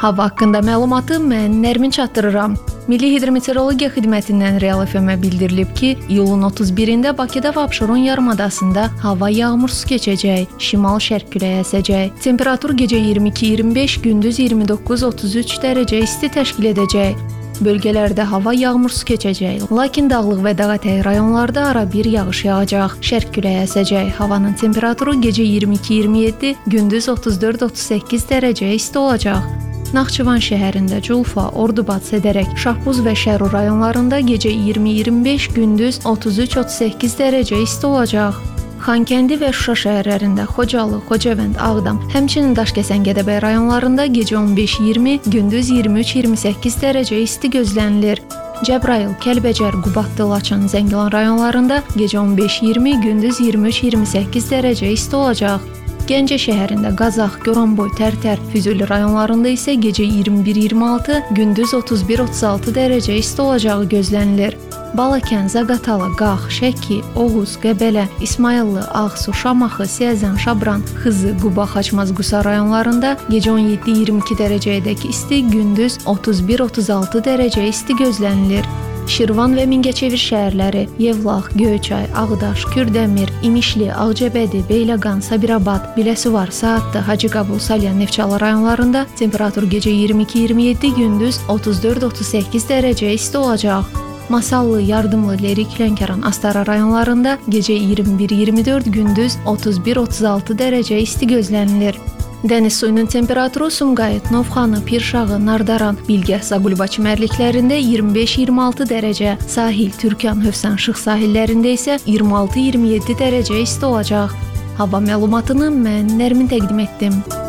Hava haqqında məlumatı mən Nərmin çatdırıram. Milli Hidrometeorologiya Xidmətindən Real FM-ə bildirilib ki, iyulun 31-də Bakıda və Abşeron yarımadasında hava yağmursuz keçəcək, şimal-şərq küləyi əsəcək. Temperatur gecə 22-25, gündüz 29-33 dərəcə isti təşkil edəcək. Bölgələrdə hava yağmursuz keçəcək, lakin dağlıq və dağətəyi rayonlarda ara bir yağış yağacaq. Şərq küləyi əsəcək. Havanın temperaturu gecə 22-27, gündüz 34-38 dərəcə isti olacaq. Naxçıvan şəhərində Culfa, Ordubad, Sədərək, Şahbuz və Şərur rayonlarında gecə 20-25, gündüz 33-38 dərəcə isti olacaq. Xankəndi və Şuşa şəhərlərində Xocalı, Xocavənd, Ağdam, həmçinin Daşkəsən, Gədəbəy rayonlarında gecə 15-20, gündüz 23-28 dərəcə isti gözlənilir. Cəbrayıl, Kəlbəcər, Qubadlı, Laçın, Zəngilan rayonlarında gecə 15-20, gündüz 23-28 dərəcə isti olacaq. Gəncə şəhərində Qazax, Goranboy, Tərtər, Füzuli rayonlarında isə gecə 21-26, gündüz 31-36 dərəcə isti olacağı gözlənilir. Balakən, Zaqatala, Qax, Şəki, Oğuz, Qəbələ, İsmayıllı, Ağsu, Şamaxı, Siyəzən, Şabran, Xızı, Quba, Xaçmaz, Qusa rayonlarında gecə 17-22 dərəcəyədək isti, gündüz 31-36 dərəcə isti gözlənilir. Şirvan və Mingəçevir şəhərləri, Yevlax, Göyçay, Ağdaş, Kürdəmir, İmişli, Ağcabədi, Beyləqan, Sabirabad, Biləsuvar, Saatlı, Hacıqabul, Salyan, Neftçala rayonlarında temperatur gecə 22-27, gündüz 34-38 dərəcə isti olacaq. Masallı, Yardımlı, Lerik, Lənkəran, Astara rayonlarında gecə 21-24, gündüz 31-36 dərəcə isti gözlənilir. Dəniz suyunun temperaturu Sumqayıt, Novxanı, Pirşağı, Nardaran, Bilgəh, Zaqulba çimərliklərində 25-26 dərəcə, sahil, Türkan, Hövsan, Şıx sahillərində isə 26-27 dərəcə isti olacaq. Hava məlumatını mən Nərmin təqdim etdim.